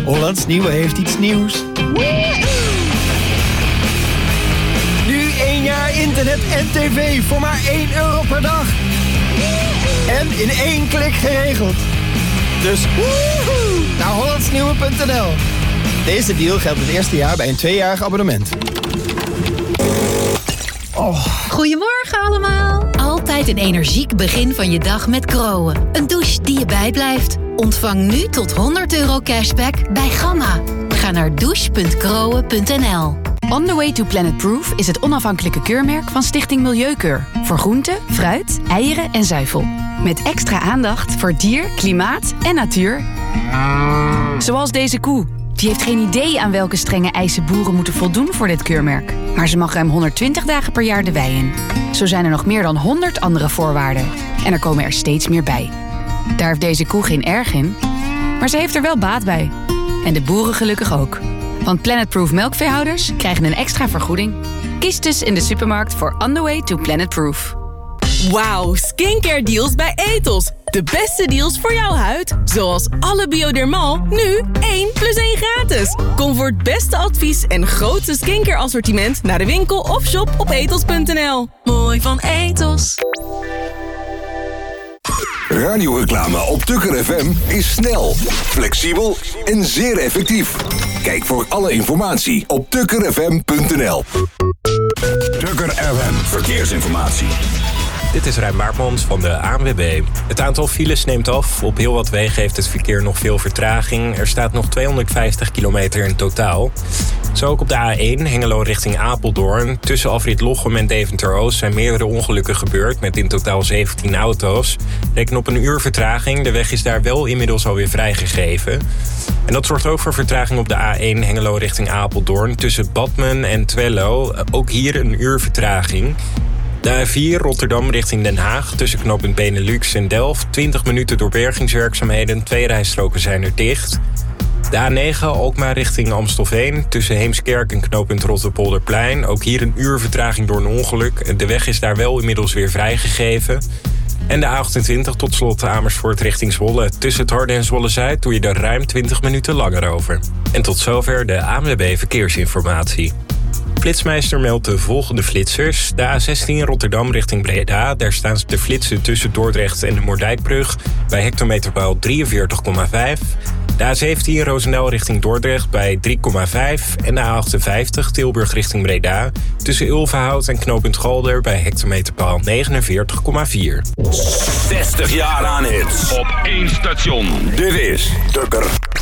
Hollands Nieuwe heeft iets nieuws. Nu 1 jaar internet en tv voor maar €1 per dag. En in 1 klik geregeld. Dus naar hollandsnieuwe.nl. Deze deal geldt het eerste jaar bij een 2-jarig abonnement. Goedemorgen allemaal. Altijd een energiek begin van je dag met Kroon. Een douche die je bijblijft. Ontvang nu tot €100 cashback bij Gamma. Ga naar douche.kroon.nl. On the Way to Planet Proof is het onafhankelijke keurmerk van Stichting Milieukeur. Voor groente, fruit, eieren en zuivel. Met extra aandacht voor dier, klimaat en natuur. Zoals deze koe. Die heeft geen idee aan welke strenge eisen boeren moeten voldoen voor dit keurmerk. Maar ze mag ruim 120 dagen per jaar de wei in. Zo zijn er nog meer dan 100 andere voorwaarden. En er komen er steeds meer bij. Daar heeft deze koe geen erg in, maar ze heeft er wel baat bij. En de boeren gelukkig ook. Want Planetproof melkveehouders krijgen een extra vergoeding. Kies dus in de supermarkt voor On the Way to Planetproof. Wauw, skincare deals bij Ethos. De beste deals voor jouw huid. Zoals alle Biodermal, nu 1 + 1 gratis. Kom voor het beste advies en grootste skincare assortiment naar de winkel of shop op ethos.nl. Mooi van Ethos. Radioreclame op Tukker FM is snel, flexibel en zeer effectief. Kijk voor alle informatie op tukkerfm.nl. Tukker FM Verkeersinformatie. Dit is Rijn Baartmans van de ANWB. Het aantal files neemt af. Op heel wat wegen heeft het verkeer nog veel vertraging. Er staat nog 250 kilometer in totaal. Zo ook op de A1 Hengelo richting Apeldoorn. Tussen afrit Lochem en Deventer-Oost zijn meerdere ongelukken gebeurd met in totaal 17 auto's. Reken op een uur vertraging. De weg is daar wel inmiddels alweer vrijgegeven. En dat zorgt ook voor vertraging op de A1 Hengelo richting Apeldoorn. Tussen Badmen en Twello. Ook hier een uur vertraging. De A4 Rotterdam richting Den Haag. Tussen knooppunt Benelux en Delft. 20 minuten door bergingswerkzaamheden. 2 rijstroken zijn er dicht. De A9 Alkmaar richting Amstelveen. Tussen Heemskerk en knooppunt Rotterpolderplein. Ook hier een uur vertraging door een ongeluk. De weg is daar wel inmiddels weer vrijgegeven. En de A28 tot slot Amersfoort richting Zwolle. Tussen het Harde en Zwolle-Zuid doe je er ruim 20 minuten langer over. En tot zover de ANWB Verkeersinformatie. Flitsmeister meldt de volgende flitsers. De A16 Rotterdam richting Breda. Daar staan ze te flitsen tussen Dordrecht en de Moerdijkbrug bij hectometerpaal 43,5. De A17 Roosendaal richting Dordrecht bij 3,5. En de A58 Tilburg richting Breda tussen Ulvenhout en knooppunt Galder bij hectometerpaal 49,4. 60 jaar aan hits. Op 1 station. Dit is Tukker